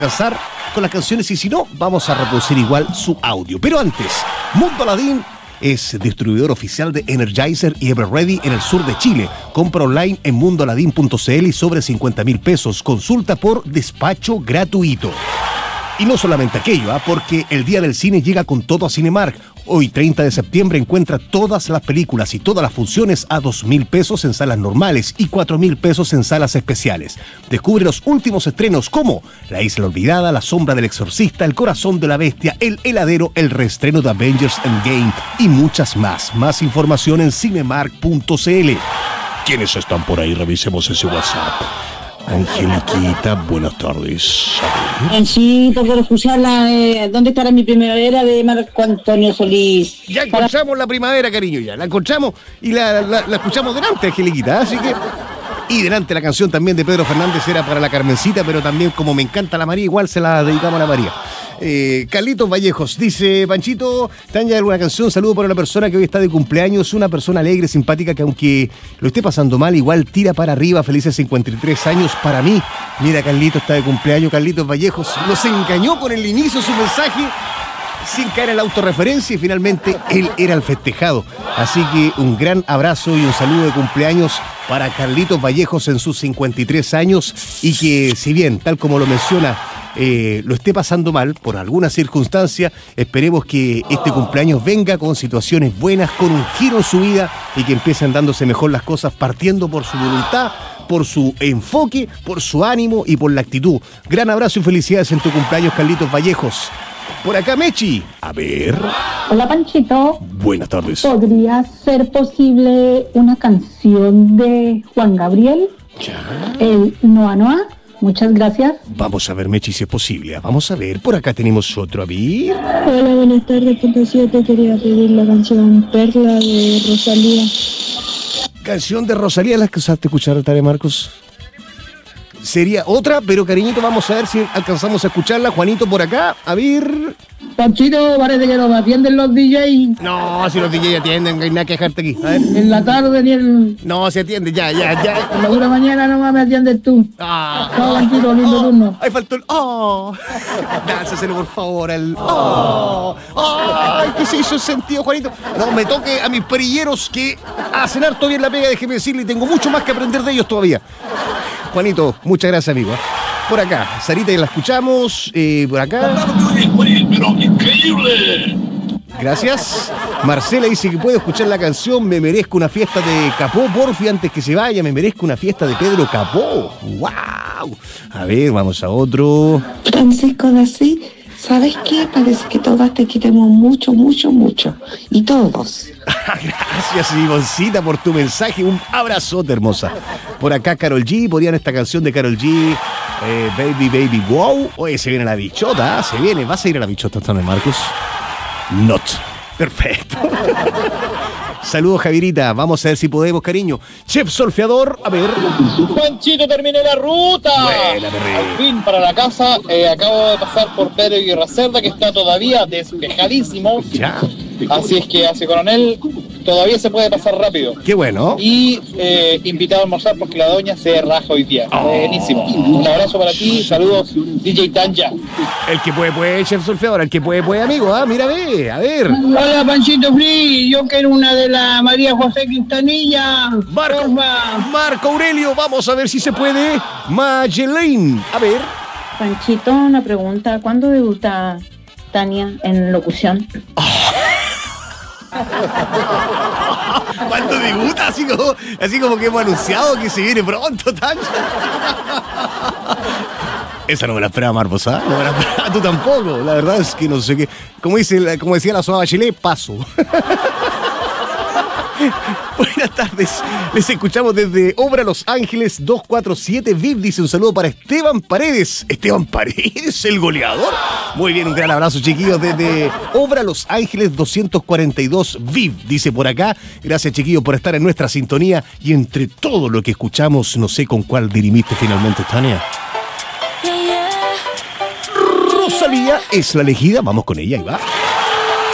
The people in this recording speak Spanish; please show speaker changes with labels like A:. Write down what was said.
A: Pasar con las canciones y si no, vamos a reproducir igual su audio. Pero antes, Mundo Aladín es distribuidor oficial de Energizer y Everready en el sur de Chile. Compra online en mundoaladin.cl y sobre 50.000 pesos. Consulta por despacho gratuito. Y no solamente aquello, porque el Día del Cine llega con todo a Cinemark. Hoy, 30 de septiembre, encuentra todas las películas y todas las funciones a 2.000 pesos en salas normales y 4.000 pesos en salas especiales. Descubre los últimos estrenos como La Isla Olvidada, La Sombra del Exorcista, El Corazón de la Bestia, El Heladero, el reestreno de Avengers Endgame y muchas más. Más información en cinemark.cl. ¿Quiénes están por ahí? Revisemos ese WhatsApp. Angeliquita, buenas tardes.
B: Anchito, quiero escucharla. ¿Dónde estará mi primavera de Marco Antonio Solís?
A: Ya encontramos la primavera, cariño, ya. La encontramos y la escuchamos delante, Angeliquita. Así que... Y delante la canción también de Pedro Fernández era para la Carmencita, pero también como me encanta la María, igual se la dedicamos a la María. Carlitos Vallejos dice: Panchito, ¿Tanya alguna canción? Saludo para una persona que hoy está de cumpleaños, una persona alegre, simpática, que aunque lo esté pasando mal, igual tira para arriba, felices 53 años para mí. Mira, Carlitos está de cumpleaños, Carlitos Vallejos nos engañó con el inicio de su mensaje, sin caer en la autorreferencia, y finalmente él era el festejado. Así que un gran abrazo y un saludo de cumpleaños para Carlitos Vallejos en sus 53 años, y que si bien, tal como lo menciona, lo esté pasando mal por alguna circunstancia, esperemos que este cumpleaños venga con situaciones buenas, con un giro en su vida, y que empiecen dándose mejor las cosas, partiendo por su voluntad, por su enfoque, por su ánimo y por la actitud. Gran abrazo y felicidades en tu cumpleaños, Carlitos Vallejos. Por acá, Mechi. A ver.
B: Hola, Panchito.
A: Buenas tardes.
B: ¿Podría ser posible una canción de Juan Gabriel?
A: Ya.
B: El Noa Noa. Muchas gracias.
A: Vamos a ver, Mechi, si es posible. Vamos a ver. Por acá tenemos otro. A ver.
C: Hola, buenas tardes, punto 7. Quería pedir la canción Perla de Rosalía.
A: Canción de Rosalía, ¿la que usaste a escuchar, Tare Marcos? Sería otra, pero cariñito, vamos a ver si alcanzamos a escucharla. Juanito, por acá, a ver.
B: Panchito, parece que no me atienden los DJs.
A: No, si los DJs atienden, no hay nada que dejarte aquí. A ver.
B: En la tarde ni en
A: No, se atiende, ya.
B: en la pura mañana nomás me atiendes tú.
A: Ah.
B: Chao, Panchito, lindo turno.
A: Ahí faltó el Dásaselo, por favor, al Ay, ¿qué se hizo el sentido, Juanito? No, me toque a mis perilleros que hacen harto bien la pega, déjeme decirle, y tengo mucho más que aprender de ellos todavía. Juanito, muchas gracias, amigo. Por acá, Sarita, la escuchamos. Por acá.
D: Pero increíble.
A: Gracias. Marcela dice que puede escuchar la canción Me merezco una fiesta de Capó, porfi, antes que se vaya. Me merezco una fiesta de Pedro Capó. ¡Wow! A ver, vamos a otro.
E: Francisco de Asís, ¿sabes qué? Parece que todas te queremos mucho, mucho, mucho. Y todos.
A: Gracias, Ivoncita, por tu mensaje. Un abrazote, hermosa. Por acá, Karol G. Podrían esta canción de Karol G. Baby, baby, wow. Oye, se viene la bichota, ¿eh? Se viene. ¿Vas a ir a la bichota, Tane Marcos? Not. Perfecto. Saludos, Javierita. Vamos a ver si podemos, cariño. Chef Solfeador, a ver.
F: Panchito, terminé la ruta.
A: Buena, perrito.
F: Al fin para la casa. Acabo de pasar por Pedro Aguirre Cerda, que está todavía despejadísimo.
A: Ya.
F: Así es que hace Coronel todavía se puede pasar rápido.
A: Qué bueno.
F: Y invitado a almorzar porque la doña se raja hoy día. Buenísimo. Un abrazo para ti. Saludos, DJ Tanya.
A: El que puede, Chef Solfeador. El que puede, amigo. Mira, ve. A ver.
B: Hola, Panchito Free. Yo quiero una de la María José Quintanilla.
A: Marco Aurelio. Vamos a ver si se puede. Magdalene. A ver.
G: Panchito, una pregunta. ¿Cuándo debuta Tania en locución?
A: ¿Cuánto debuta? Así como que hemos anunciado que se viene pronto, Tanya. Esa no me la esperaba, Marcos, ¿ah? No me la esperaba, tú tampoco. La verdad es que no sé qué. Como decía la Soa Bachelet, paso. Buenas tardes, les escuchamos desde Obra Los Ángeles 247 VIP. Dice un saludo para Esteban Paredes. Esteban Paredes, el goleador. Muy bien, un gran abrazo, chiquillos, desde Obra Los Ángeles 242 VIP. Dice por acá, gracias, chiquillos, por estar en nuestra sintonía. Y entre todo lo que escuchamos, no sé con cuál dirimiste finalmente, Tania. Rosalía es la elegida, vamos con ella, ahí va.